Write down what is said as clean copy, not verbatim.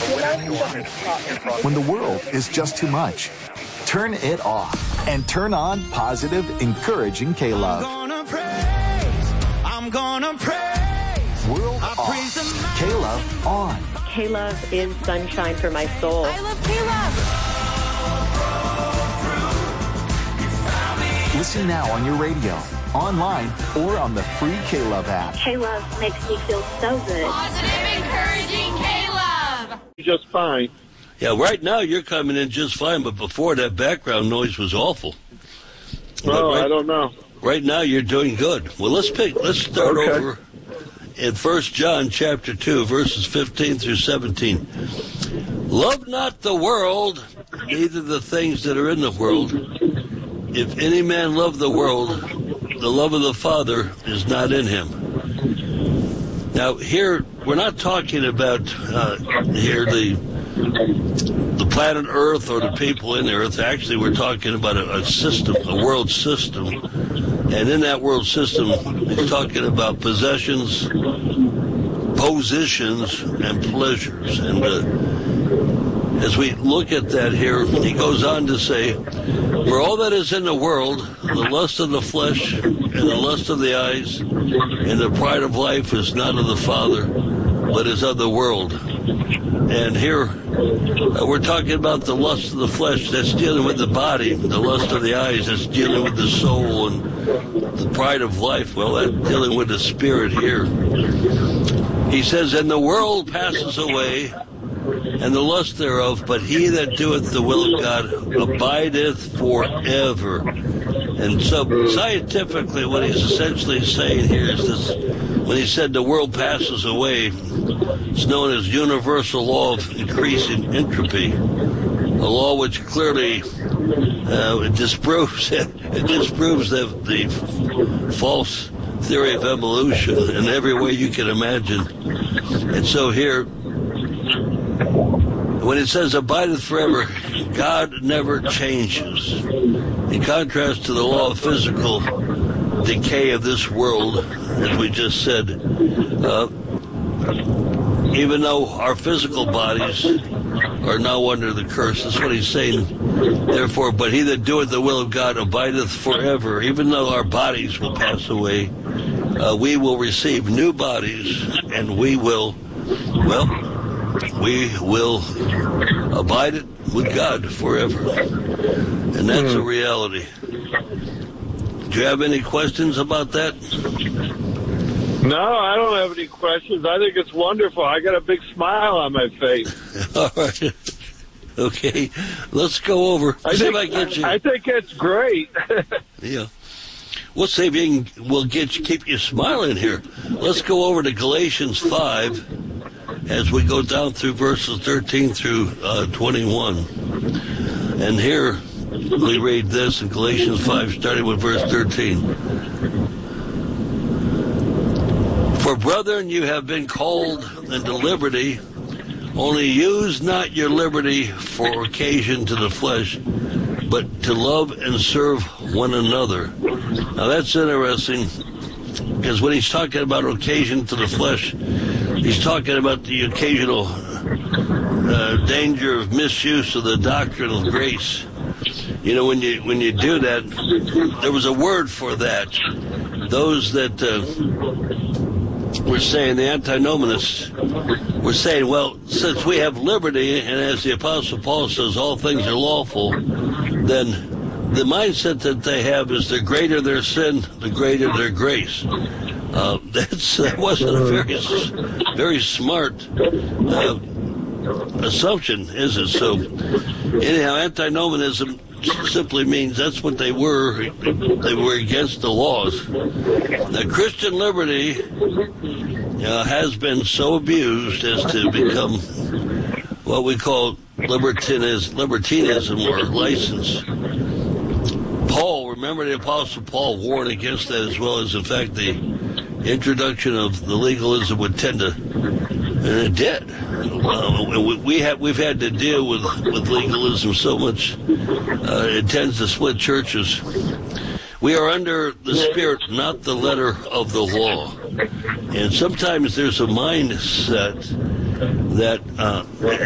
When the world is just too much, turn it off and turn on positive, encouraging K-Love. I'm gonna praise. World off. K-Love on. K-Love is sunshine for my soul. I love K-Love. Listen now on your radio, online, or on the free K-Love app. K-Love makes me feel so good. Positive, encouraging K-Love. Just fine. Yeah, right now you're coming in just fine, but before that background noise was awful. I don't know. Right now you're doing good. Well, let's start over in 1 John chapter 2, verses 15 through 17. Love not the world, neither the things that are in the world. If any man love the world, the love of the Father is not in him. Now, here, we're not talking about the planet Earth or the people in the Earth. Actually, we're talking about a system, a world system. And in that world system, he's talking about possessions, positions, and pleasures. And as we look at that here, he goes on to say, for all that is in the world, the lust of the flesh and the lust of the eyes and the pride of life is not of the Father, but is of the world. And here we're talking about the lust of the flesh, that's dealing with the body, the lust of the eyes, that's dealing with the soul, and the pride of life, well, that's dealing with the spirit here. He says, and the world passes away, and the lust thereof, but he that doeth the will of God abideth forever. And so scientifically what he's essentially saying here is this: when he said the world passes away, it's known as universal law of increasing entropy, a law which clearly disproves the false theory of evolution in every way you can imagine. And so here, when it says abideth forever, God never changes. In contrast to the law of physical decay of this world, as we just said, even though our physical bodies are now under the curse, that's what he's saying. Therefore, but he that doeth the will of God abideth forever. Even though our bodies will pass away, we will receive new bodies, and we will abide it with God forever. And that's a reality. Do you have any questions about that? No, I don't have any questions. I think it's wonderful. I got a big smile on my face. All right. Okay. Let's go over. I think it's great. Yeah. We'll see if we'll keep you smiling here. Let's go over to Galatians 5 as we go down through verses 13 through 21. And here we read this in Galatians 5, starting with verse 13. For brethren, you have been called into liberty, only use not your liberty for occasion to the flesh, but to love and serve one another. Now that's interesting, because when he's talking about occasion to the flesh, he's talking about the occasional danger of misuse of the doctrine of grace. You know, when you do that, there was a word for that. Those that we're saying, the antinomianists, we're saying, well, since we have liberty, and as the Apostle Paul says, all things are lawful, then the mindset that they have is the greater their sin, the greater their grace. That wasn't a very smart assumption, is it? So, anyhow, antinomianism simply means that's what they were. They were against the laws. Now, Christian liberty has been so abused as to become what we call libertinism or license. Paul, remember the Apostle Paul warned against that, as well as, in fact, the introduction of the legalism would tend to, and it did. We've had to deal with legalism so much, it tends to split churches. We are under the Spirit, not the letter of the law. And sometimes there's a mindset that